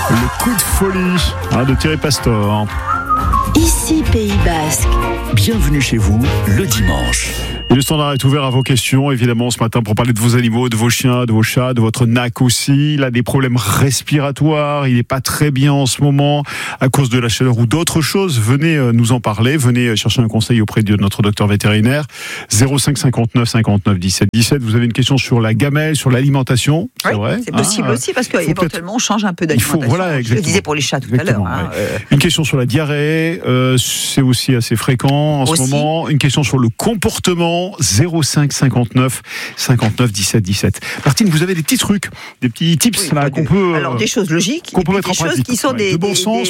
Le coup de folie de Thierry Pastor. Ici Pays Basque. Bienvenue chez vous le dimanche. Et le standard est ouvert à vos questions, évidemment, ce matin, pour parler de vos animaux, de vos chiens, de vos chats, de votre nac aussi. Il a des problèmes respiratoires, il n'est pas très bien en ce moment à cause de la chaleur ou d'autres choses. Venez nous en parler, venez chercher un conseil auprès de notre docteur vétérinaire. 05 59 59 17 17. Vous avez une question sur la gamelle, sur l'alimentation, c'est vrai. C'est possible aussi, parce qu'éventuellement, on change un peu d'alimentation. Voilà, je le disais pour les chats tout à l'heure. Une question sur la diarrhée, c'est aussi assez fréquent en ce moment. Une question sur le comportement. 05 59 59 17 17. Martine, vous avez des petits trucs, des petits tips qu'on peut. Alors des choses logiques, qu'on peut mettre en pratique, qui sont de bon sens,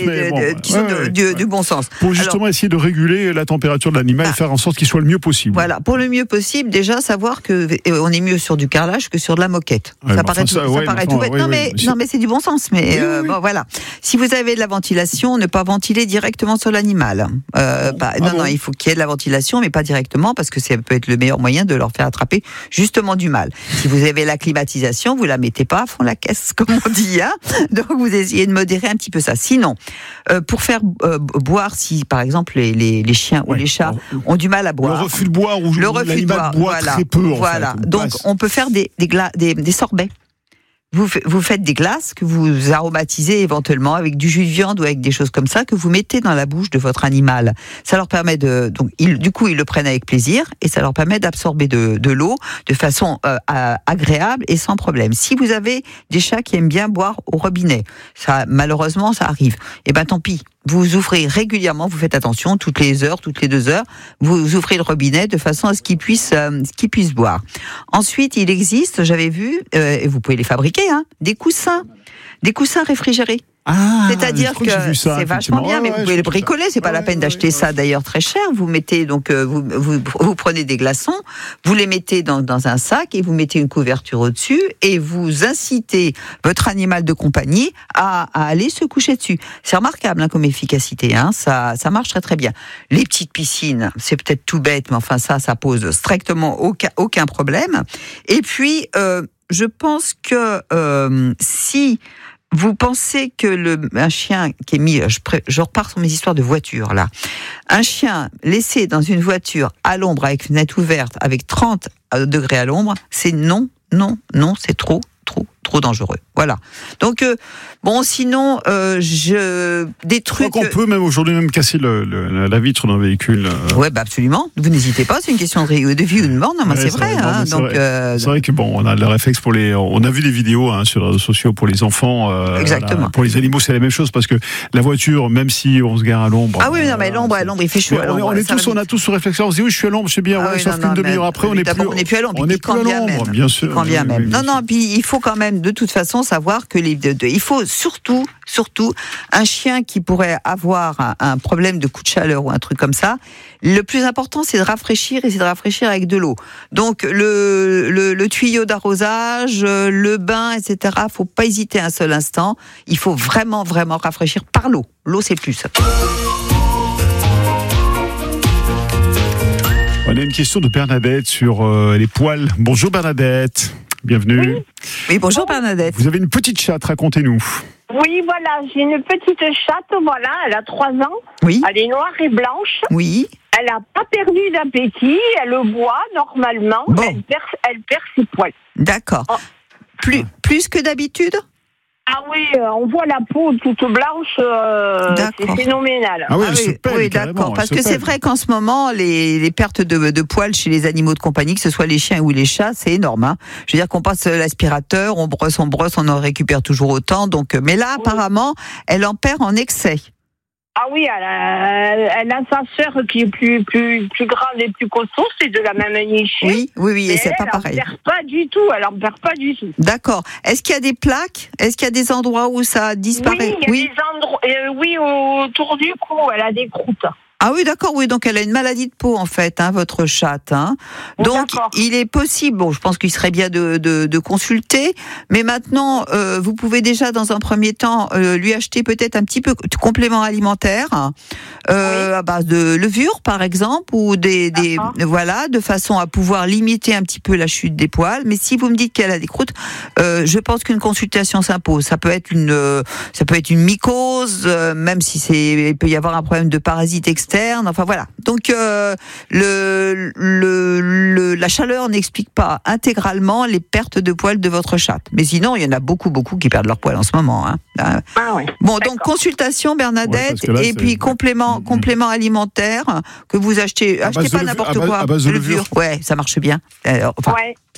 du bon sens. Pour justement essayer de réguler la température de l'animal et faire en sorte qu'il soit le mieux possible. Voilà, pour le mieux possible, déjà savoir que on est mieux sur du carrelage que sur de la moquette. Ça paraît tout bête. Non mais c'est du bon sens. Mais bon, voilà. Si vous avez de la ventilation, ne pas ventiler directement sur l'animal. Non, il faut qu'il y ait de la ventilation, mais pas directement, parce que ça peut être le meilleur moyen de leur faire attraper justement du mal. Si vous avez la climatisation, vous la mettez pas à fond la caisse, comme on dit, hein. Donc vous essayez de modérer un petit peu ça. Sinon, pour faire boire, si par exemple les chiens ou les chats ont du mal à boire, le refus de boire ou l'animal boit très peu. Voilà. Donc on peut faire des sorbets. Vous faites des glaces que vous aromatisez éventuellement avec du jus de viande ou avec des choses comme ça que vous mettez dans la bouche de votre animal. Ça leur permet ils le prennent avec plaisir et ça leur permet d'absorber de l'eau de façon agréable et sans problème. Si vous avez des chats qui aiment bien boire au robinet, ça malheureusement ça arrive. Et tant pis. Vous ouvrez régulièrement, vous faites attention, toutes les heures, toutes les 2 heures, vous ouvrez le robinet de façon à ce qu'ils puissent boire. Ensuite, il existe, j'avais vu, et vous pouvez les fabriquer, des coussins réfrigérés. C'est-à-dire que c'est vachement bien, mais vous pouvez le bricoler, c'est pas la peine d'acheter ça d'ailleurs très cher. Vous mettez vous prenez des glaçons, vous les mettez dans un sac et vous mettez une couverture au-dessus et vous incitez votre animal de compagnie à aller se coucher dessus. C'est remarquable comme efficacité, ça marche très très bien. Les petites piscines, c'est peut-être tout bête, mais enfin ça pose strictement aucun problème. Et puis je pense que si vous pensez que un chien qui est mis, je repars sur mes histoires de voiture là, un chien laissé dans une voiture à l'ombre avec fenêtre ouverte avec 30 degrés à l'ombre, c'est non, c'est trop dangereux. Voilà. Donc sinon des trucs. On peut même aujourd'hui casser la vitre d'un véhicule. Absolument. Vous n'hésitez pas. C'est une question de vie ou de mort. Non, mais c'est vrai. C'est vrai que on a le réflexe on a vu des vidéos sur les réseaux sociaux pour les enfants. Exactement. Pour les animaux, c'est la même chose parce que la voiture, même si on se gare à l'ombre. Mais l'ombre, il fait chaud. On a tous ce réflexe. On se dit oui, je suis à l'ombre, c'est bien. Sauf qu'une demi-heure après, on n'est plus à l'ombre. On n'est plus à l'ombre, bien sûr. Quand bien même. Non. Puis il faut quand même de toute façon savoir que il faut surtout un chien qui pourrait avoir un problème de coup de chaleur ou un truc comme ça. Le plus important, c'est de rafraîchir avec de l'eau. Donc le tuyau d'arrosage, le bain, etc. Faut pas hésiter un seul instant. Il faut vraiment rafraîchir par l'eau. L'eau, c'est plus. On a une question de Bernadette sur les poils. Bonjour Bernadette. Bienvenue. Oui, bonjour Bernadette. Vous avez une petite chatte, racontez-nous. Oui, voilà, j'ai une petite chatte, elle a 3 ans. Oui. Elle est noire et blanche. Oui. Elle n'a pas perdu d'appétit, elle boit normalement, bon. Elle perd ses poils. D'accord. Plus que d'habitude ? Ah oui, on voit la peau toute blanche, c'est phénoménal. Ah oui, elle se pèle, d'accord. Parce que c'est vrai qu'en ce moment, les pertes de poils chez les animaux de compagnie, que ce soit les chiens ou les chats, c'est énorme. Je veux dire qu'on passe l'aspirateur, on brosse, on en récupère toujours autant. Donc, mais là, apparemment, elle en perd en excès. Ah oui, elle a sa sœur qui est plus grande et plus costaud, c'est de la même nichée. Oui, et c'est pas pareil. Elle en perd pas du tout. D'accord. Est-ce qu'il y a des plaques ? Est-ce qu'il y a des endroits où ça disparaît ? Oui, il y a des endroits. Oui, autour du cou, elle a des croûtes. Ah oui, d'accord, oui, donc elle a une maladie de peau en fait, votre chatte. Donc D'accord. il est possible, bon, je pense qu'il serait bien de consulter, mais maintenant vous pouvez déjà dans un premier temps lui acheter peut-être un petit peu de complément alimentaire à base de levure par exemple, ou des voilà, de façon à pouvoir limiter un petit peu la chute des poils. Mais si vous me dites qu'elle a des croûtes, je pense qu'une consultation s'impose. Ça peut être une mycose, même si il peut y avoir un problème de parasite externe. Enfin voilà. Donc la chaleur n'explique pas intégralement les pertes de poils de votre chatte. Mais sinon, il y en a beaucoup qui perdent leurs poils en ce moment. Ah oui. Bon, D'accord. donc consultation Bernadette, là, et puis complément alimentaire que vous achetez pas base de n'importe à quoi. base de levure. Ouais, ça marche bien. Enfin, Ouais.